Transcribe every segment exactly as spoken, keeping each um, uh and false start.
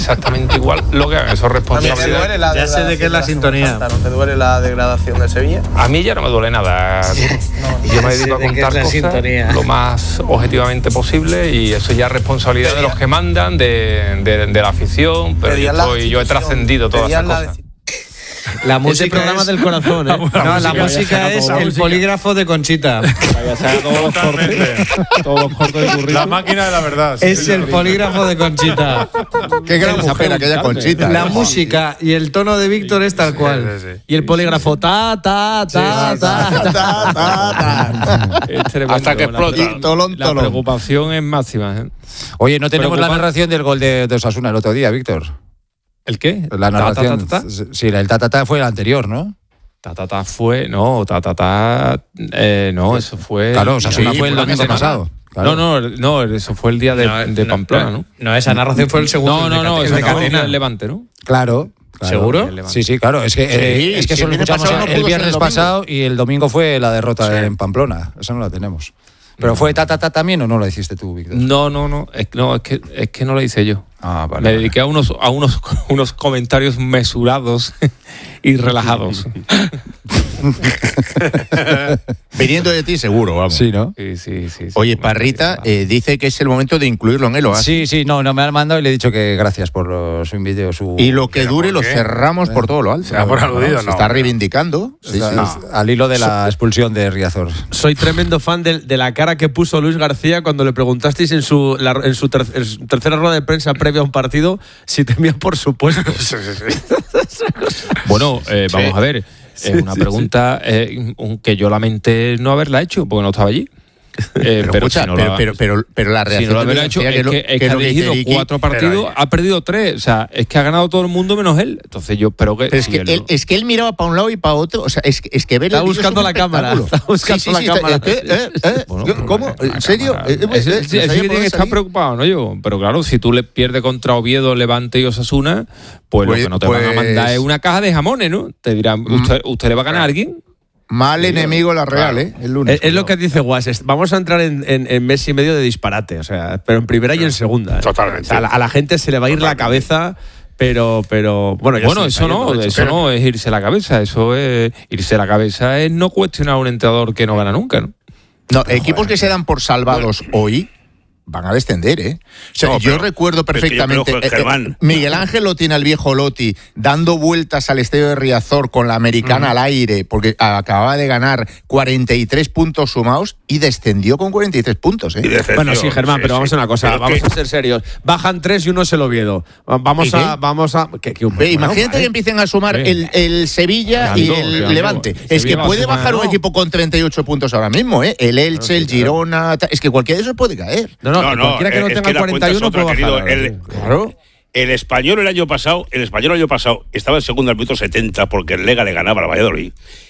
exactamente igual lo que hagan. Eso es responsabilidad. Ya sé de qué es la sintonía. ¿No te duele la degradación del Sevilla? A mí ya no me duele nada. Sí. No, yo me dedico a contar cosas sintonía. lo más objetivamente posible y eso ya es responsabilidad de los que mandan, de, de, de la afición, pero yo, estoy, yo he trascendido todas esas cosas. La música Ese programa es... del corazón, ¿eh? No, la, la música es el música. Polígrafo de Conchita. Vaya, se haga todos los cortes, todos los cortes de currículum. La máquina de la verdad. Sí, es el polígrafo de Conchita. Qué gran mujer aquella Conchita. La música y el tono de Víctor es tal cual. Sí, sí, sí. Y el polígrafo ta ta ta sí, ta, ta, ta, ta, ta. Es tremendo. Hasta que explote. La, tolón, la preocupación es máxima. ¿eh? Oye, no tenemos la narración del gol de, de Osasuna el otro día, Víctor. ¿El qué? La narración. ¿Ta, ta, ta, ta? Sí, el ta, ta, ta fue el anterior, ¿no? Ta, ta, ta fue. No, ta, ta, ta. Eh, no, eso fue. Claro, Osasuna sí, fue el domingo pasado. Claro. No, no, no, eso fue el día de, no, de Pamplona, ¿no? No, esa narración fue el segundo. No, no, no, eso fue el Levante, ¿no? Claro. Claro. ¿Seguro? Sí, sí, claro. Es que, sí, eh, es que sí, eso lo escuchamos no el viernes el pasado y el domingo fue la derrota sí. en Pamplona. Esa no la tenemos. ¿Pero fue ta, ta, ta también o no lo hiciste tú, Víctor? No, no, no. Es, no, es que, es que no lo hice yo. Ah, vale. Me vale. dediqué a unos, a unos, unos comentarios mesurados y relajados. Viniendo de ti, seguro, vamos. Sí, ¿no? Sí, sí, sí. sí Oye, sí, Parrita eh, dice que es el momento de incluirlo en el Oasis. Sí, sí, no, no me han mandado y le he dicho que gracias por lo, su vídeo. Su... Y lo que dure lo cerramos por todo lo alto. ¿Se ha por aludido? Se no. está reivindicando. Sí, está, sí. No. Al hilo de la expulsión de Riazor. Soy tremendo fan de, de la cara que puso Luis García cuando le preguntasteis en su, la, en su, ter, en su tercera rueda de prensa previa a un partido si temía por supuesto. Sí, sí, sí. Bueno, eh, vamos sí. a ver. Es sí, una sí, pregunta eh, que yo lamenté no haberla hecho porque no estaba allí. Eh, pero, pero, escucha, si no pero, lo, pero, pero, pero la reacción si no lo hubiera de hecho que es lo, que, es que, que ha lo que dirigido Ricky, cuatro partidos, ha perdido tres. O sea, es que ha ganado todo el mundo menos él. Entonces yo espero que... Pero es, si que él, él, es que él miraba para un lado y para otro. O sea, es, es que ver está buscando la cámara. Está buscando sí, sí, la sí, cámara. Está, eh, eh, eh, bueno, ¿Cómo? ¿En serio? Eh, Eh, ese, eh, ese, ese ¿sabía que por tiene que dónde estar salía? preocupado, ¿no? Yo. Pero claro, si tú le pierdes contra Oviedo, Levante y Osasuna, pues, Pues- lo que no te pues- van a mandar es una caja de jamones, ¿no? Te dirán, ¿usted, usted le va a ganar a alguien? Mal Sí, enemigo la Real, claro. ¿eh? El lunes. Es, es lo que dice Guas. es- Vamos a entrar en, en, en mes y medio de disparate, o sea, pero en primera y en segunda. ¿eh? Totalmente. O sea, a, la, a la gente se le va a ir la cabeza, pero, pero bueno, ya Bueno, se eso está no, yendo, eso pero- no es irse la cabeza. Eso es irse la cabeza es no cuestionar a un entrenador que no gana nunca, ¿no? No, equipos que se dan por salvados hoy van a descender, ¿eh? O sea, No, yo pero- recuerdo pero que yo creo perfectamente. que eh, Germán- eh, Miguel Ángel Lotti, el viejo Lotti, dando vueltas al estadio de Riazor con la americana uh-huh. al aire, porque acababa de ganar cuarenta y tres puntos sumados y descendió con cuarenta y tres puntos, ¿eh? Bueno, sí, Germán, sí, pero vamos sí. a una cosa, Pero vamos que- a ser serios. Bajan tres y uno es el Oviedo. Vamos ¿Y a, qué? vamos a. Que, que, Ve, bueno, imagínate vale. que empiecen a sumar Sí. el, el Sevilla Qué y amigo, el qué amigo. Levante. El Es que Sevilla va puede a sumar, bajar un ¿no? equipo con treinta y ocho puntos ahora mismo, ¿eh? El Elche, el Girona. ta- Es que cualquiera de esos puede caer. No, no, No, no, cualquiera que no es tenga que la cuarenta y uno cuenta es puede otra, bajar. querido. El- Claro. El español el año pasado, el español el año pasado estaba en segundo al minuto setenta porque el Lega le ganaba al Valladolid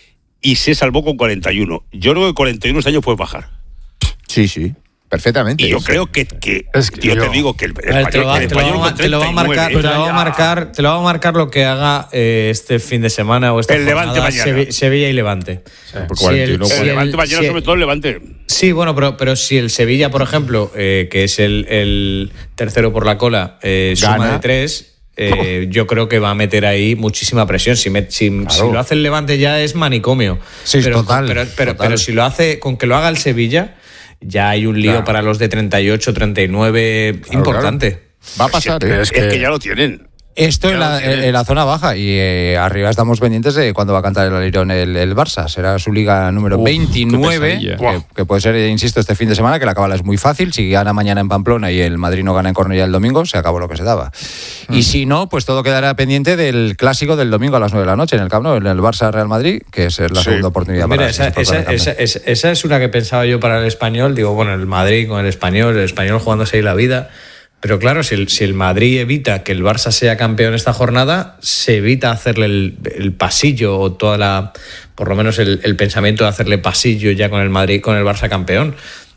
y se salvó con cuarenta y uno. Yo creo que cuarenta y uno este año puede bajar. Sí, sí. Perfectamente. Y yo creo que, que, Es que yo, yo- te digo que el, el A ver, te lo va- español, el te lo español va- con te lo va a marcar, treinta y nueve, te lo va a marcar, te lo va a marcar lo que haga eh, este fin de semana o esta El Levante jornada, mañana. Sevi- Sevilla y Levante. Por Si cuarenta y el- uno, si el el- Levante mañana, si- sobre todo el Levante. Sí, bueno, pero, pero si el Sevilla, por ejemplo, eh, que es el, el tercero por la cola, eh, suma Gana. de tres, eh, yo creo que va a meter ahí muchísima presión. Si, me- si, si lo hace el Levante ya es manicomio. Sí, pero, total, Pero, pero, total. pero si lo hace, con que lo haga el Sevilla, ya hay un lío Claro. para los de treinta y ocho, treinta y nueve importante. Va a pasar, es, ¿eh? es que, ya lo tienen. Esto en Ya la, lo tienen. en la zona baja y eh, arriba estamos pendientes de cuándo va a cantar el alirón el, el Barça. Será su liga número Uf, veintinueve, qué que, pesadilla. que puede ser, insisto, este fin de semana, que la cabala es muy fácil. Si gana mañana en Pamplona y el Madrid no gana en Cornellá el domingo, se acabó lo que se daba. Mm. Y si no, pues todo quedará pendiente del clásico del domingo a las nueve de la noche en el Camp Nou, en el Barça-Real Madrid, que es la Sí. segunda oportunidad Mira, para esa, esos esa, campeones. esa, esa, esa es una que pensaba yo para el Español. Digo, bueno, el Madrid con el Español, el Español jugándose ahí la vida. Pero claro, si el, si el Madrid evita que el Barça sea campeón esta jornada, se evita hacerle el, el pasillo o toda la, por lo menos el, el pensamiento de hacerle pasillo ya con el Madrid, con el Barça campeón.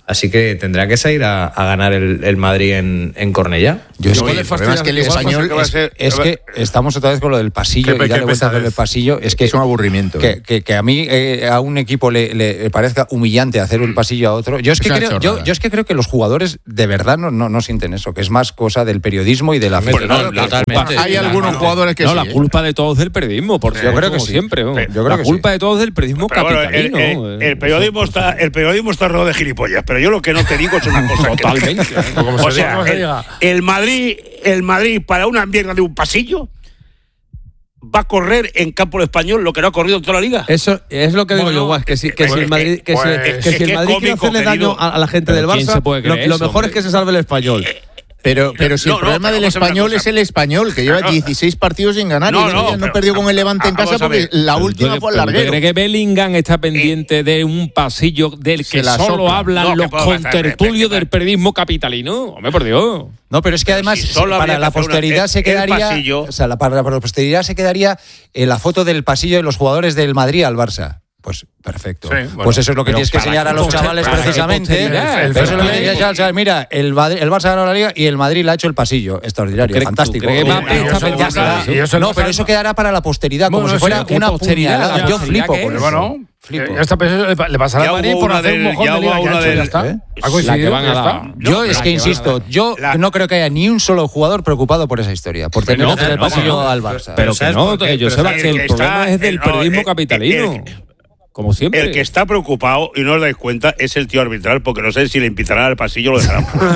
Así que tendrá que salir a, a ganar el, el Madrid en, en Cornellá. Yo es Oye, que, el problema es que el español es, es, es que estamos otra vez con lo del pasillo ¿Qué, y darle qué vueltas pesadez? del pasillo. Es que es un aburrimiento. Que, que, que a mí, eh, a un equipo le, le parezca humillante hacer un pasillo a otro. Yo es, que Es una creo, chorrada. yo, yo es que creo que los jugadores de verdad no, no, no sienten eso, que es más cosa del periodismo y de la Bueno, afición. no, totalmente. Hay algunos jugadores que no, sí, la ¿eh? culpa de todos del periodismo, por Yo creo que como sí. siempre. ¿no? Yo creo la que culpa sí. de todos del periodismo Pero bueno, el, capitalino. el- el periodismo está, el periodismo está rodeado de gilipollas, pero yo lo que no te digo es una cosa. que- Totalmente. Como o se diga, sea, como se el, diga. el Madrid, el Madrid para una mierda de un pasillo va a correr en campo español lo que no ha corrido en toda la liga. Eso es lo que digo Bueno, yo, Guas, que si, que pues, si el Madrid, que si, pues, que es si el que Madrid quiere cómico, hacerle daño querido. a, a la gente Pero del ¿quién Barça, se puede lo, creer lo eso, mejor hombre? es que se salve el español. Pero, pero si No, el no, problema pero del vamos a ver una español cosa. es el español, que lleva No, no. dieciséis partidos sin ganar No, y el otro no, día no pero- perdió con el Levante en vamos casa a ver. porque la Pero última tú- fue al pero ¿tú larguero. crees que Bellingham está pendiente de un pasillo del Se que la solo sopla. hablan No, que los puedo pasar, contertulios repete, del periodismo capitalino? Hombre, por Dios. No, pero es que además si solo habría para que la hacer una- posteridad el- se el quedaría, pasillo- o sea, la- para la posteridad se quedaría eh, la foto del pasillo de los jugadores del Madrid al Barça. Pues perfecto. Sí, bueno, pues eso es lo que pero tienes que para enseñar a qué los poster- chavales para qué precisamente. posteridad. El Eso es lo que fair tienes que play. enseñar. Mira, el, Madrid- el Barça ha ganado la liga y el Madrid le ha hecho el pasillo. Extraordinario, ¿Tú crees- fantástico. tú crees que Eh, Mbappé eh, está eso pendiente ya está. de eso? Y eso No, no pero sabe- eso quedará para la posteridad, como Bueno, si fuera sí, ¿qué una posteridad? puñalada. ¿La Yo posteridad flipo qué con es? eso. Bueno, Flipo. eh, ya está, pero le pasará Ya al Madrid hubo por una hacer un del- mojón ya de liga hubo que ha una hecho, del- ya está. eh, Ha coincidido, la que van a ya la- está. Yo es la que que insisto, yo La- no creo que haya ni un solo jugador preocupado por esa historia, por tener no, que hacer el no, pasillo no. al Barça. Pero que ¿sabes no, por qué? que yo Pero sepa el que el que problema está- es del el- no, periodismo el- capitalino. el- Como siempre. El que está preocupado y no os dais cuenta es el tío arbitral, porque no sé si le invitarán al pasillo o lo dejarán fuera.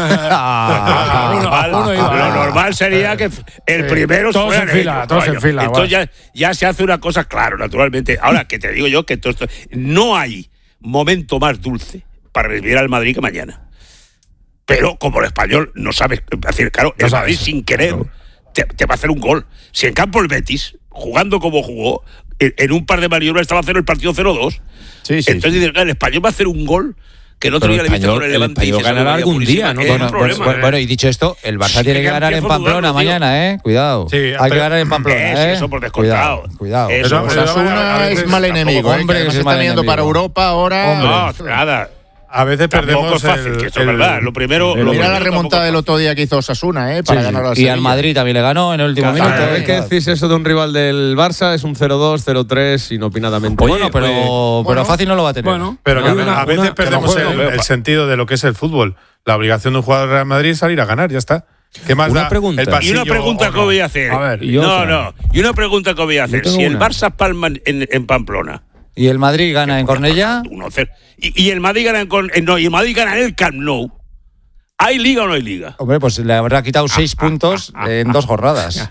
Ah, Lo uno- normal- uno iba. lo normal sería que el Sí. primero Todos fueran en fila, ellos, todos en coño. fila, Entonces ya, ya se hace una cosa, claro, naturalmente. Ahora, que te digo yo que todo esto, no hay momento más dulce para recibir al Madrid que mañana. Pero como el español no sabe, es decir, claro, el No Madrid sabes. sin querer te, te va a hacer un gol. Si en campo el Betis, jugando como jugó, en, en un par de maniobras estaba a hacer el partido cero dos. Sí, sí, Entonces dices, el español va a hacer un gol que el otro Pero día el le viste español- con el el Levante y español dices, ganará "Vaya algún purísima", día, ¿no? es Bueno, el pues, problema. bueno, bueno, y dicho esto, el Barça Sí, tiene que que ganar en empiezo a dudarlo, Pamplona tío. mañana, ¿eh? Cuidado. Sí, Hay que pero- ganar en Pamplona, Eso, ¿eh? eso por descontado. Cuidado, cuidado. Eso, Pero- pero- Osasuna a veces es mal tampoco, enemigo, ¿eh? hombre, que que se es está mal yendo enemigo. para Europa ahora. No, nada. A veces Tampoco perdemos es fácil, el- que eso el- es verdad. Lo primero. el- lo Mira la primero remontada del tampoco- otro día que hizo Osasuna, ¿eh? Para Sí, ganar a la y Sevilla. al Madrid también le ganó en el último Claro, minuto. Cada eh, vez que decís eso de un rival del Barça es un cero dos, cero tres inopinadamente. bueno, pero, pero bueno. fácil no lo va a tener. Bueno. Pero que a, Una- a veces una- perdemos que no el, juego. el sentido de lo que es el fútbol. La obligación de un jugador de Real Madrid es salir a ganar, ya está. ¿Qué más Una da pregunta. el Y pasillo una pregunta o que no? voy a hacer. A ver, y no, otra. no. Y una pregunta que voy a hacer. tengo Si el una. Barça palma en, en Pamplona. Y el Madrid gana en Cornellá. uno cero, Y, y el Madrid gana en, Con- en- no, y el Madrid gana en el Camp Nou. ¿Hay liga o no hay liga? Hombre, pues le habrá quitado seis puntos en dos jornadas.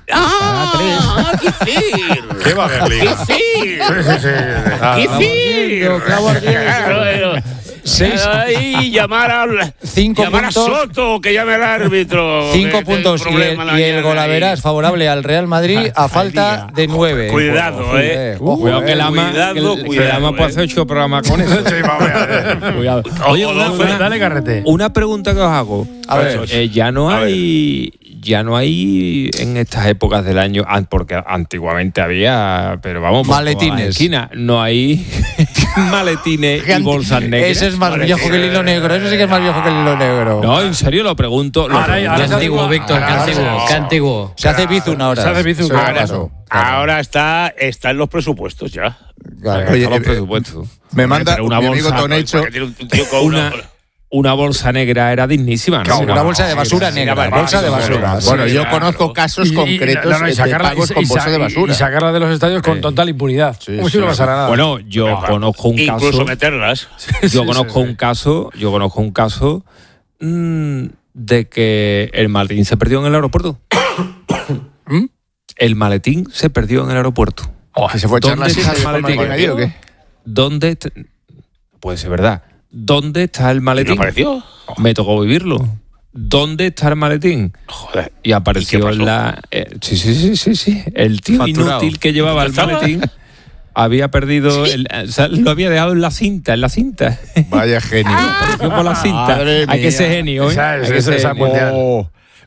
¡Ah! ¡Qué decir! ¿Qué va a haber liga? ¡Qué decir! Sí, sí, sí. Ah, ¡Qué vamos. decir! Claro, Seis. Ahí llamar a, Cinco llamar a puntos. Soto, que llame al árbitro. Cinco que- que puntos hay y un el, problema y el mañana golaveras ahí. favorable al Real Madrid a falta de nueve. Cuidado, Ojo, eh. ojo, Cuidado que eh. el ama, Cuidado, que el- que el cuidado, ama puede eh. hacer ocho programas con eso. Sí, vamos a ver. Cuidado. O- Oye, o una, dos, una- Dale carrete. una pregunta que os hago. A ver. Eh, ya no A hay, ya no hay en estas épocas del año, an- porque antiguamente había, pero vamos, por Maletines. todas las esquinas, no hay maletines y bolsas negras. Ese es más viejo que el hilo negro. Eso sí que es más viejo que el hilo negro. No, en serio lo pregunto. Lo Ahora hay- pregunto. ahora Qué se antiguo, hace- Víctor, qué ahora se- antiguo, qué antiguo. Se hace Bizum ahora. Se hace Bizum, Eso claro. pasó. Ahora está, está en los presupuestos ya. Claro. Oye, Estamos eh, presupuestos. Me manda Pero una mi amigo bolsa, Tonecho. Porque tiene un tío con Una, una- una bolsa negra era dignísima, ¿no? Sí, una bolsa de basura sí, negra. sí, Bolsa de sí, basura. sí, Bueno, sí, yo claro. conozco casos Y- y- concretos no, no, y de sacarla- pagos y- con y bolsa sa- de y- basura. Y sacarla de los estadios con total impunidad. Sí, Como sí, si no sí. pasara nada. Bueno, yo Venga. conozco un Incluso caso. meterlas. Yo conozco un caso, yo conozco un caso mm, de que el maletín se perdió en el aeropuerto. ¿Mm? El maletín se perdió en el aeropuerto. ¿Que se fue a echar la ¿Dónde silla está de el forma maletín? con allí o qué? ¿Dónde? est- Puede ser verdad. ¿Dónde está el ¿Y no maletín? apareció? Me tocó vivirlo. ¿Dónde está el maletín? Joder. Y apareció ¿Y qué pasó? en la. eh, sí, sí, sí, sí, sí. El tío Facturado. inútil que llevaba el ¿Estaba? maletín había perdido. el- o sea, lo había dejado en la cinta, en la cinta. Vaya genio. Apareció por la cinta. Madre Hay que mía. ser genio, ¿eh? Esa es- Hay que esa- ser esa genio. mundial. Oh,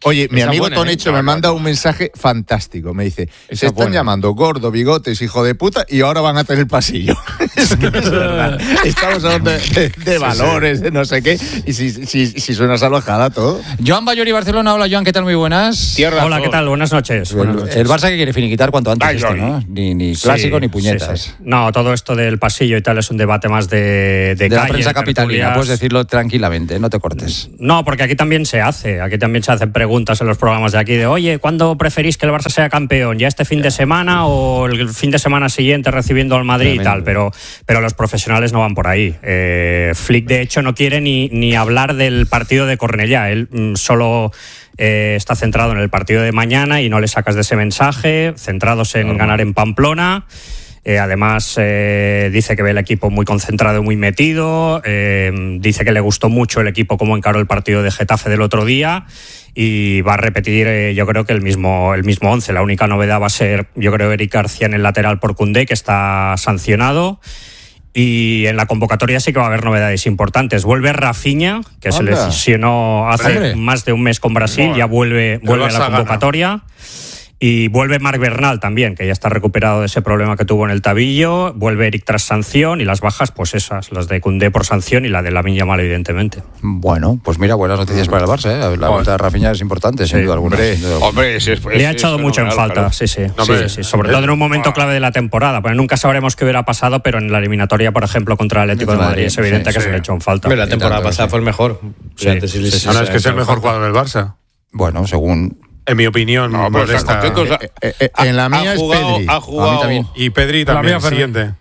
Oye, mi Esa amigo buena, Tonecho ¿eh? me No, manda no. un mensaje fantástico. Me dice, Esa se están buena. llamando gordo, bigotes, hijo de puta, y ahora van a tener pasillo. Es que es verdad. Estamos hablando de, de- de valores, de no sé qué, y si, si, si suena salvajada todo. Joan Bayori, Barcelona. Hola, Joan, ¿qué tal? Muy buenas. Tierra Hola, ¿qué tal? Buenas noches. El, Buenas noches. el Barça que quiere finiquitar cuanto antes Ay, esto, Johnny. ¿no? Ni, ni clásico Sí, ni puñetas. sí, sí. No, todo esto del pasillo y tal es un debate más de, de, De la calle, prensa capitalina, tertulias. puedes decirlo tranquilamente, no te cortes. No, porque aquí también se hace. Aquí también se hacen preguntas en los programas de aquí de, oye, ¿cuándo preferís que el Barça sea campeón? ¿Ya este fin de semana o el fin de semana siguiente recibiendo al Madrid y Tremendo. tal? Pero, pero los profesionales no van por ahí. Eh, Flick, de hecho, no quiere ni, ni hablar del partido de Cornellá. Él mm, solo eh, está centrado en el partido de mañana y no le sacas de ese mensaje, centrados en ganar en Pamplona. Eh, además, eh, dice que ve el equipo muy concentrado y muy metido. Eh, dice que le gustó mucho el equipo como encaró el partido de Getafe del otro día. Y va a repetir, eh, yo creo que el mismo, el mismo once. La única novedad va a ser, yo creo, Eric García en el lateral por Koundé, que está sancionado. Y en la convocatoria sí que va a haber novedades importantes. Vuelve Rafinha, que se Anda. lesionó hace Hombre. más de un mes con Brasil, Bueno, ya vuelve, vuelve a Barça la gana. convocatoria. Y vuelve Marc Bernal también, que ya está recuperado de ese problema que tuvo en el tabillo. Vuelve Eric tras sanción y las bajas, pues esas, las de Koundé por sanción y la de Lamine Yamal, evidentemente. Bueno, pues mira, buenas noticias para el Barça, ¿eh? La vuelta de Rafinha es importante, sin duda alguna. sin duda alguna. Hombre, ese es, Le ha ese echado es mucho en fenomenal, falta, claro. sí, sí, No, sí, hombre, sí, sí, sobre todo en un momento clave de la temporada, porque nunca sabremos qué hubiera pasado, pero en la eliminatoria, por ejemplo, contra el Atlético de Contra Madrid, Madrid, es evidente sí, que sí. se le echó en falta. Hombre, la temporada tanto, pasada sí. fue el mejor. Sí, Antes sí, sí, sí, sí. No, no, es que es el sí, mejor sí. jugador del Barça. Bueno, según... En mi opinión, No, pero están modesta. contentos. Eh, eh, en la Ha mía es jugado- Pedri. ha jugado- A mí también. Y Pedri La también, mía, Fermín. siguiente.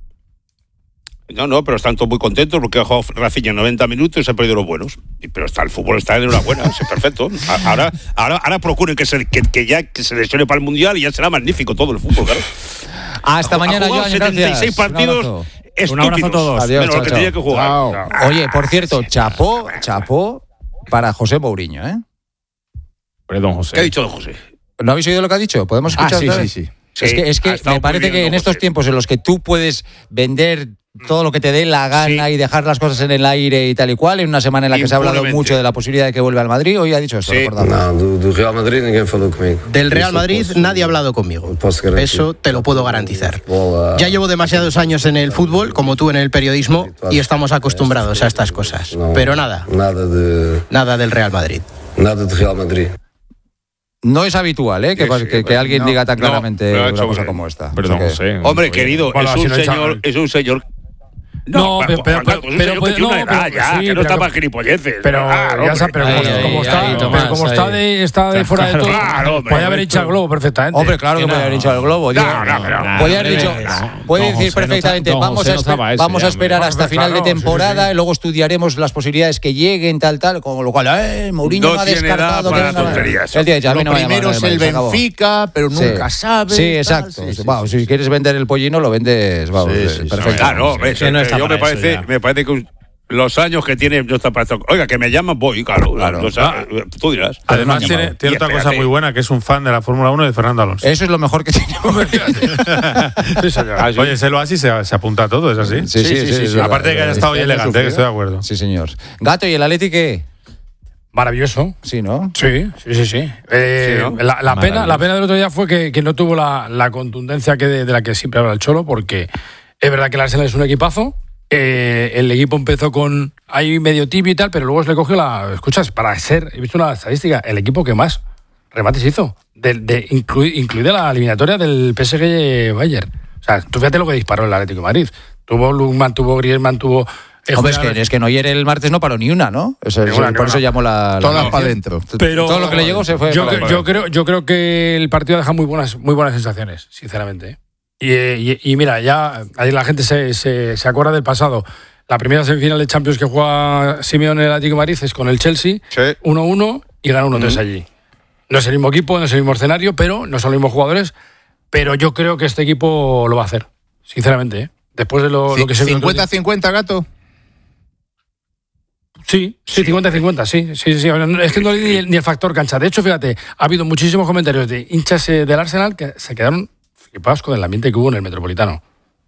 No, no, pero están todos muy contentos porque ha jugado Rafinha noventa minutos y se ha perdido los buenos. Y- Pero está el fútbol, está de enhorabuena, es perfecto. A- Ahora, ahora, ahora procuren que, se, que, que ya que se lesione para el Mundial y ya será magnífico todo el fútbol, claro. Hasta Ha mañana, jugado Joan, setenta y seis gracias. Un partidos abrazo. estúpidos. Un abrazo a todos. Adiós, Menos chao, lo que chao. tenía que jugar. Chao. Chao. Oye, por cierto, chapó, chapó para José Mourinho, ¿eh? Don José. ¿Qué ha dicho don José? ¿No habéis oído lo que ha dicho? ¿Podemos Ah, escuchar? sí, otra sí, vez? sí. Es que, es ha que estado me muy parece bien, que don en estos José. tiempos en los que tú puedes vender todo lo que te dé la gana Sí. y dejar las cosas en el aire y tal y cual, en una semana en la que se ha hablado Impunemente. mucho de la posibilidad de que vuelva al Madrid, hoy ha dicho esto, Sí. recordadlo. Não, do, do Real Madrid ninguém falou comigo. Del Real Madrid Isso nadie ha posso- hablado conmigo. posso garantir. Eso te lo puedo garantizar. Bola- Ya llevo demasiados años en el fútbol, como tú en el periodismo, y estamos acostumbrados a estas cosas. Não, Pero nada, Nada de, nada del Real Madrid. nada de Real Madrid. No es habitual, ¿eh? Que, Sí, sí, que- que alguien no, diga tan no, claramente lo ha una hecho cosa bien. como esta. Perdón, O sea que- José. Hombre, Oye, querido, Bueno, es así un no he señor, hecho- es un señor. No, pa- pero- Juan pero- Carlos, es un pero señor puede- que tiene una no, edad pero- ya, sí, que no pero está que- para gilipolleces. Pero Claro, ya, sa- hombre. pero como, Ahí, como ahí, está, ahí, pero Tomás, como ahí. está de, está de fuera de todo, Claro, hombre. puede haber hinchado el globo perfectamente. Hombre, claro que Que puede no. haber hinchado el globo. digo. No, no, pero- Puede haber No, dicho, no, puede don decir José no perfectamente, está- don vamos, José a, no esper- estaba eso vamos a ya, esperar hombre. hasta Pues final claro, de sí, sí, temporada sí. y luego estudiaremos las posibilidades que lleguen, tal, tal, con lo cual, eh, Mourinho No no ha tiene descartado edad que para venga. tonterías. Él dice, a mí Lo no me llama primero nada es de el Madrid, se acabó. Benfica, pero Sí. nunca sabes. Sí, tal, exacto. sí, sí, Wow, sí. si quieres vender el pollino, lo vendes, vamos, Sí, eh, sí, sí. perfecto. Ah, no, ves, Que no está yo me para eso parece, ya. me parece que los años que tiene no está para esto. Oiga, que me llaman, voy, claro. Claro. O sea, tú dirás. Además, no, tiene, no. tiene Y otra cosa espérate. muy buena, que es un fan de la Fórmula uno de Fernando Alonso. Eso es lo mejor que tiene. Sí, señor. Ah, sí. Oye, se lo así se, se apunta a todo, ¿es así? Sí, sí, sí, sí, Aparte de que haya estado hoy Este año elegante, que sufrido. estoy de acuerdo. Sí, señor. Gato, ¿y el Atleti qué? Maravilloso. Sí, ¿no? Sí, sí, sí, sí. Eh, Sí, ¿no? la, la pena, Maravilloso. la pena del otro día fue que, que no tuvo la, la contundencia que de, de la que siempre habla el Cholo, porque es verdad que el Arsenal es un equipazo. eh, el equipo empezó con ahí medio tibio y tal, pero luego se le cogió la. Escuchas, para ser, he visto una estadística, el equipo que más remates hizo, de, de inclui- incluida la eliminatoria del P S G Bayern. O sea, tú fíjate lo que disparó el Atlético de Madrid. Tuvo Lukman, tuvo Griezmann, tuvo. eh, Hombre, es jugadores- que, es que Neuer el martes no paró ni una, ¿no? Eso, Ni eso- una, ni por eso una. llamó la. la Todas atención. para adentro. Pero Todo lo que le llegó se fue. Yo, para cre- adentro. yo creo, yo creo que el partido deja muy buenas, muy buenas sensaciones, sinceramente. ¿eh? Y, eh, y- y mira, ya ahí la gente se, se, se acuerda del pasado. La primera semifinal de Champions que juega Simeone en el Atlético de Madrid es con el Chelsea, Sí. uno uno y gana uno tres allí. No es el mismo equipo, no es el mismo escenario, pero no son los mismos jugadores. Pero yo creo que este equipo lo va a hacer, sinceramente. ¿eh? Después de lo, lo que se vio el otro día. cincuenta cincuenta, Gato. Sí, sí, cincuenta cincuenta, sí, sí, sí. Es que no hay ni el, ni el factor cancha. De hecho, fíjate, ha habido muchísimos comentarios de hinchas eh, del Arsenal que se quedaron flipados con el ambiente que hubo en el Metropolitano.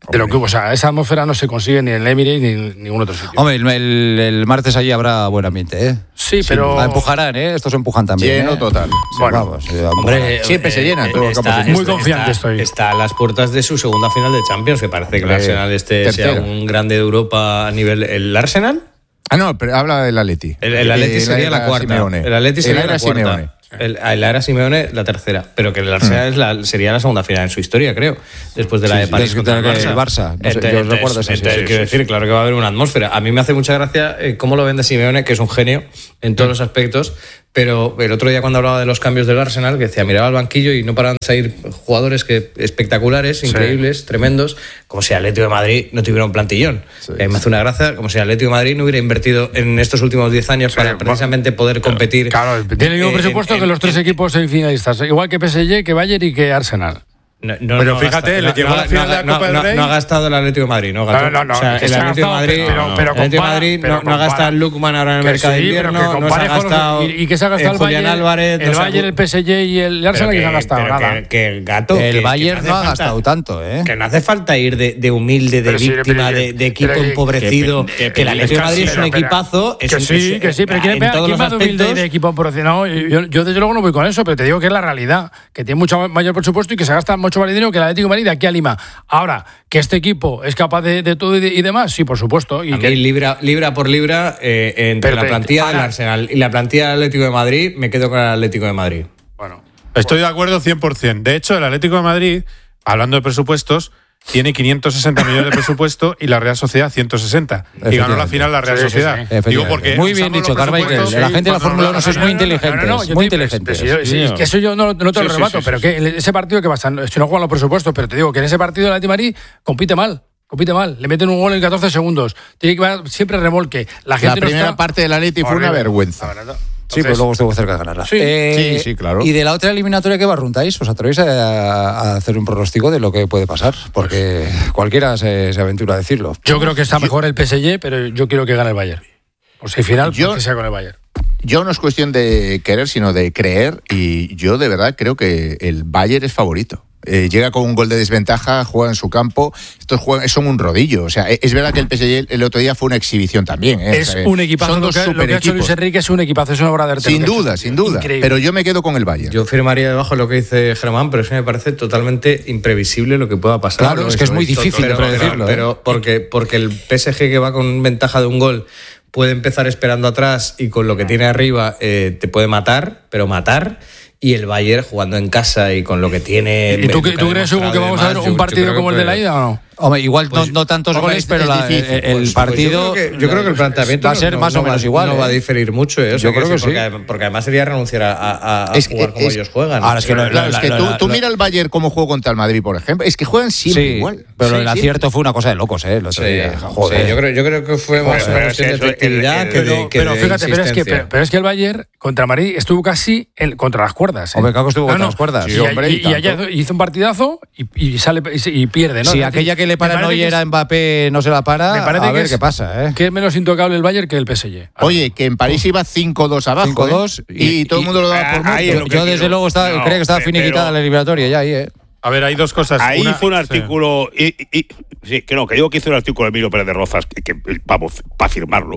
De lo que hubo, o sea, esa atmósfera no se consigue ni en el Emirates ni en ningún otro sitio. Hombre, el, el, el martes allí habrá buen ambiente, ¿eh? Sí, pero... Sí, empujarán, ¿eh? Estos empujan también. Lleno ¿eh? total. Bueno, vamos, eh, Hombre, siempre se llena. Eh, está, muy está, confiante está, estoy. Está a las puertas de su segunda final de Champions, que parece que el Arsenal este Tercero. sea un grande de Europa a nivel... ¿El Arsenal? Ah, no, pero habla del Atleti. El, el Atleti Eh, sería la, la cuarta. Simeone. El Atleti sería el la cuarta. Simeone. El, el era Simeone la tercera, pero que el Arsenal mm. es la, sería la segunda final en su historia, creo, después de la sí, de París sí, contra el Barça. El Barça. No sé, entonces, yo recuerdo eso. Entonces, sí, quiero sí, decir, sí. claro que va a haber una atmósfera. A mí me hace mucha gracia eh, cómo lo vende Simeone, que es un genio en todos mm. los aspectos, pero el otro día cuando hablaba de los cambios del Arsenal, que decía, miraba al banquillo y no paraban de salir jugadores que espectaculares, sí. increíbles, tremendos, como si el Atlético de Madrid no tuviera un plantillón. Sí, eh, me hace una gracia, como si el Atlético de Madrid no hubiera invertido en estos últimos diez años sí, para precisamente poder competir. Claro, tiene el mismo presupuesto en, que los tres en, equipos semifinalistas, igual que P S G, que Bayern y que Arsenal. No, no, pero no fíjate, gasta, le llegó no, a la final no, de la Copa no, del Rey. No ha gastado el Atlético de Madrid, no gastó. No, no, no. O sea, el Atlético de Madrid, pero, pero, pero el Atlético de Madrid pero no, no ha gastado el Lukman ahora en el mercado sí, de invierno, no se ha gastado. ¿Y, y qué se ha gastado el Julián Bayern, Álvarez? El Bayern, el P S G y el Arsenal que, que se han gastado nada. Que, que el gato. El que, Bayern que no, no ha falta, gastado tanto, ¿eh? Que no hace falta ir de, de humilde, de pero víctima, sí, de, de equipo pero, empobrecido. Que, que, que el Atlético de Madrid es un equipazo. Que sí, que sí, pero ¿quién va de humilde y de equipo empobrecido? Yo desde luego no voy con eso, pero te digo que es la realidad, que tiene mucho mayor presupuesto y que se gasta mucho más dinero que el Atlético de Madrid de aquí a Lima. Ahora, que este equipo es capaz de, de todo y, de, y demás, sí, por supuesto. Y a que... mí, libra, libra por libra, eh, entre pero, la plantilla del Arsenal y la plantilla del Atlético de Madrid, me quedo con el Atlético de Madrid. Bueno, estoy de acuerdo cien por ciento. De hecho, el Atlético de Madrid, hablando de presupuestos, tiene quinientos sesenta millones de presupuesto y la Real Sociedad ciento sesenta. Y ganó la final la Real sí, Sociedad. Sí, sí. Digo porque muy bien dicho, Carmichael. La gente de la Fórmula uno es muy inteligente. No, no, no, muy inteligente. Sí, sí, que eso yo no, no te lo sí, rebato, sí, sí, pero sí, que ese partido que pasa, si no juegan los presupuestos, pero te digo que en ese partido el Atlético de Madrid compite mal. Compite mal, le meten un gol en catorce segundos. Tiene que ir siempre remolque. La, gente la primera no está... parte del Atlético fue una vergüenza. Sí, pues luego estuvo cerca de ganarla. Sí, eh, sí, sí, claro. Y de la otra eliminatoria que barruntáis, ¿os atrevéis a, a hacer un pronóstico de lo que puede pasar? Porque cualquiera se, se aventura a decirlo. Yo creo que está mejor el P S G, pero yo quiero que gane el Bayern. O sea, final, yo, que sea con el Bayern. Yo no es cuestión de querer, sino de creer. Y yo de verdad creo que el Bayern es favorito. Eh, llega con un gol de desventaja, juega en su campo. Estos juegan, son un rodillo. O sea, es verdad que el P S G el otro día fue una exhibición también. ¿eh? Es o sea, un equipazo. Lo que, lo que ha hecho Luis Enrique es un equipazo, es una obra de arte. Sin duda, sin duda. Increíble. Pero yo me quedo con el Bayern. Yo firmaría debajo lo que dice Germán, pero eso me parece totalmente imprevisible lo que pueda pasar. Claro, es que es muy difícil de predecirlo. Pero, pero porque, porque el P S G que va con ventaja de un gol puede empezar esperando atrás y con lo que tiene arriba eh, te puede matar, pero matar. Y el Bayern jugando en casa y con lo que tiene... ¿Y tú, que, ¿tú crees, Hugo, que vamos a ver un partido como el de la ida o no? Hombre, igual pues, no, no tantos hombre, goles, pero la, difícil, el, el pues, partido... Pues yo, creo que, yo creo que el planteamiento va a ser no, más no, o menos no igual. No ¿eh? va a diferir mucho, ¿eh? O sea, yo creo que, que sí. Porque, porque además sería renunciar a, a, a es, jugar es, como ellos juegan. Ahora es que, claro, la, es la, que la, tú, la, tú la, mira el Bayern cómo jugó contra el Madrid, por ejemplo. Es que juegan siempre sí, igual. Pero sí, el acierto fue una cosa de locos, ¿eh? El otro sí, día. Joder. Sí, yo, creo, yo creo que fue más una cuestión de efectividad que de Pero fíjate, pero es, que, pero, pero es que el Bayern contra Madrid estuvo casi en, contra las cuerdas. ¿eh? Hombre, claro que estuvo no, contra no. las cuerdas. Sí, hombre, y, y, y allá hizo un partidazo y, y sale y, y pierde, ¿no? Si sí, aquella que le para no era Mbappé no se la para, a ver qué pasa, ¿eh? Que es menos intocable el Bayern que el P S G. Oye, que en París iba cinco dos abajo. cinco dos ¿eh? y, y todo el mundo lo daba por muerto. Yo, yo desde luego estaba, no, creía que estaba finiquitada la eliminatoria ya ahí, ¿eh? A ver, hay dos cosas. Ahí Una, fue un artículo. Sí. Y, y, sí, que no, que digo que hizo un artículo de Emilio Pérez de Rozas, que, que vamos, para firmarlo.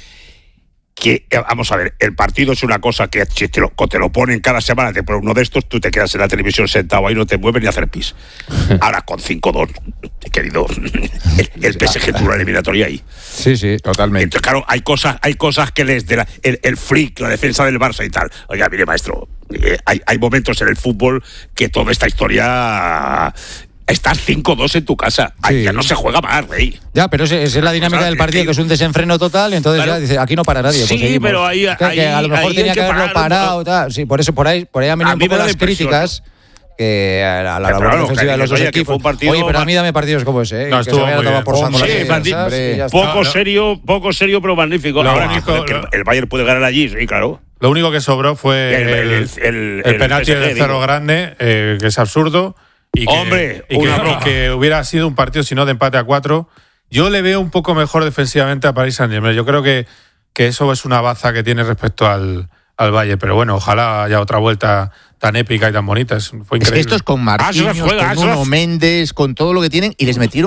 Que, vamos a ver, el partido es una cosa que si te lo, te lo ponen cada semana, te ponen uno de estos, tú te quedas en la televisión sentado ahí, no te mueves ni a hacer pis. Ahora con cinco dos, querido, el, el P S G tuvo la eliminatoria ahí. Sí, sí, totalmente. Entonces, claro, hay cosas, hay cosas que les de la, el, el freak, la defensa del Barça y tal. Oiga, mire, maestro, eh, hay, hay momentos en el fútbol que toda esta historia... Estás cinco dos en tu casa. Ay, sí. Ya no se juega más, rey. Ya, pero esa es la dinámica del partido, que es un desenfreno total. Entonces claro. Ya dice, aquí no para nadie. Sí, pues pero ahí, que, ahí, que a lo mejor ahí tenía que, que haberlo parar, parado. ¿no? Tal. Sí, por eso por ahí, por ahí han venido un poco las críticas. Que a la, a la labor claro, defensiva de los dos equipos. Oye, pero a mí dame partidos como ese, ¿eh? No, que se vayan a tomar por saco sí, las defensas, poco no, no. serio, poco serio, pero magnífico. Lo Ahora único, que, que el Bayern puede ganar allí, sí, claro. Lo único que sobró fue el, el, el, el, el penalti del Cerro Grande, eh, que es absurdo. Y que, Hombre, y que, y que hubiera sido un partido, si no, de empate a cuatro. Yo le veo un poco mejor defensivamente a Paris Saint-Germain. Yo creo que, que eso es una baza que tiene respecto al, al Bayern. Pero bueno, ojalá haya otra vuelta tan épica y tan bonita. Fue increíble. Es que esto es con Marquinhos, ah, juega, con Nuno Méndez, con todo lo que tienen, y les metieron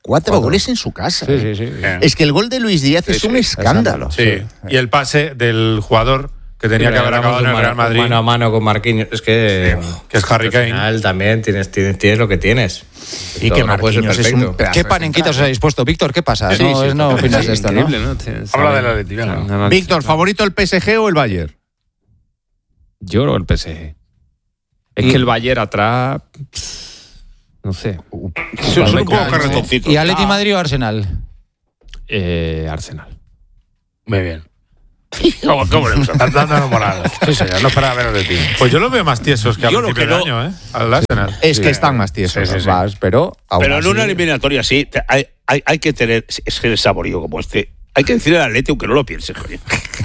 Cuatro, Cuatro. goles en su casa. Sí, sí, sí. Es que el gol de Luis Díaz es un escándalo. Sí. Y el pase del jugador que tenía que haber acabado en el Real Madrid. Mano a mano con Marquinhos. Es que. Sí, que es Harry Kane. Al final también tienes, tienes, tienes lo que tienes. Y que Marquinhos es un pedazo ¿Qué de panenquitos os central. habéis puesto? Víctor, ¿qué pasa? Sí, no, sí, es, no sí, opinas sí, de esto, Increíble, ¿no? ¿no? Tienes- Habla del Atleti, venga. No, no, Víctor, ¿favorito el P S G o el Bayern? Yo creo el P S G. Es que el Bayern atrás. No sé. Sí, son un poco carretoncitos. ¿Y Atleti Madrid o Arsenal? Eh, Arsenal. Muy bien. ¿Cómo, cómo le gusta? Dándonos moral. Sí, señor, no esperaba menos de ti. Pues yo lo veo más tiesos que al Yo lo principio que del no- año, ¿eh? Al Arsenal. Es Sí. que están más tiesos, Sí, sí, sí. más, pero aún Pero en así- una eliminatoria así, te- hay, hay, hay que tener es que el saborío como este. Hay que decirle al Atleti aunque no lo piense, coño.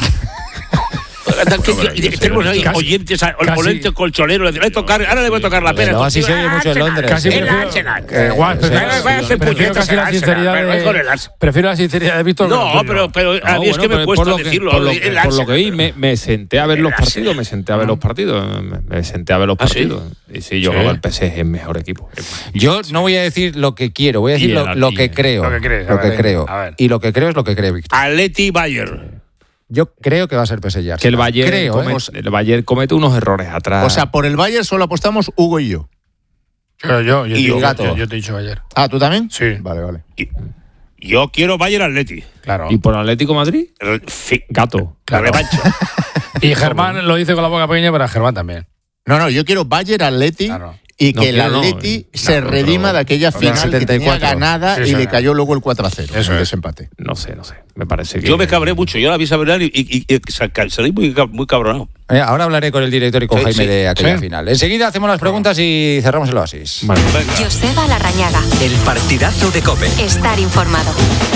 Tenemos ahí Casi- oyentes, casi- oyentes colchoneros. Le voy a tocar, ahora le voy a tocar la pena. Luego así se oye mucho en Londres. Casi El prefiero, Arsenal. eh, guau, Sí, prefiero- sí, sí. prefiero Puñetas casi al la Arsenal, sinceridad pero es con el de, Arsenal. prefiero la sinceridad de Víctor. No, que la pero, tuya. pero a No, mí es bueno, que me pero cuesta por lo que- decirlo. por lo el que, por Arsenal. lo que vi, me, me senté a ver El los Arsenal. partidos, me senté a ver los partidos, me, me senté a ver los ¿Ah, sí? partidos. Y sí, yo Sí. creo que el P S G es mejor equipo. Yo no voy a decir lo que quiero, voy a decir Y lo, el- lo y que el- creo. Lo que crees, a Lo que ver, creo. a ver. Y lo que creo es lo que cree Víctor. Atleti Bayern. Yo creo que va a ser P S G. Que el Arsenal. Bayern, creo, comete, ¿eh? el Bayern comete unos errores atrás. O sea, por el Bayern solo apostamos Hugo y yo. Yo, yo, yo, Y yo, Gato. yo, yo te he dicho ayer. Ah, ¿tú también? Sí. Vale, vale. Yo quiero Bayern Atleti. Claro. ¿Y por Atlético Madrid? Re- fi- Gato. Claro. Revancha. Y Germán lo dice con la boca pequeña, pero a Germán también. No, no, yo quiero Bayern Atleti Claro. y No que el quiero, no. Atleti No, se no, redima pero- de aquella Del final que setenta y tenía cuatro. ganada Sí, y señor. le cayó luego el cuatro a cero. Eso el es. desempate. No sé, no sé. Me parece que. Yo me cabré mucho. Yo la vi saber y, y, y, y sal- salí muy, cab- muy cabronado. Eh, Ahora hablaré con el director y con Sí, Jaime sí. de aquella Sí. final. Enseguida hacemos las preguntas y cerramos el oasis. Vale. Joseba Larrañaga. El partidazo de COPE. Estar informado.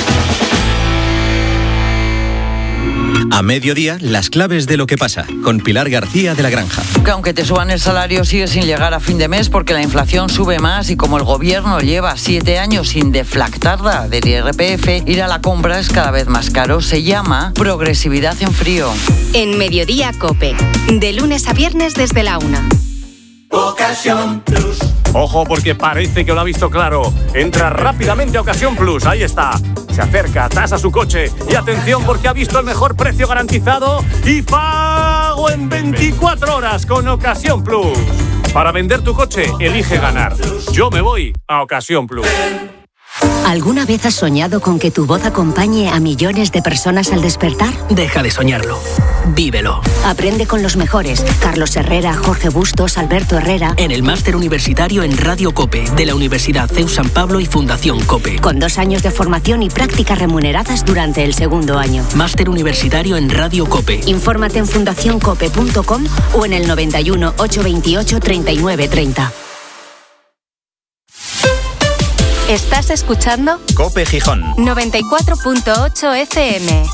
A mediodía, las claves de lo que pasa, con Pilar García de la Granja. Que aunque te suban el salario sigue sin llegar a fin de mes porque la inflación sube más y como el gobierno lleva siete años sin deflactarla del I R P F, ir a la compra es cada vez más caro. Se llama progresividad en frío. En Mediodía Cope. De lunes a viernes desde la una. Ocasión Plus. Ojo porque parece que lo ha visto claro. Entra rápidamente a Ocasión Plus, ahí está. Se acerca, tasa su coche y atención porque ha visto el mejor precio garantizado y pago en veinticuatro horas con Ocasión Plus. Para vender tu coche, elige ganar. Yo me voy a Ocasión Plus. ¿Alguna vez has soñado con que tu voz acompañe a millones de personas al despertar? Deja de soñarlo. Vívelo. Aprende con los mejores. Carlos Herrera, Jorge Bustos, Alberto Herrera. En el máster universitario en Radio COPE de la Universidad C E U San Pablo y Fundación COPE. Con dos años de formación y prácticas remuneradas durante el segundo año. Máster universitario en Radio COPE. Infórmate en fundación cope punto com o en el noventa y uno, ochocientos veintiocho, treinta y nueve treinta. ¿Estás escuchando? COPE Gijón. noventa y cuatro punto ocho F M.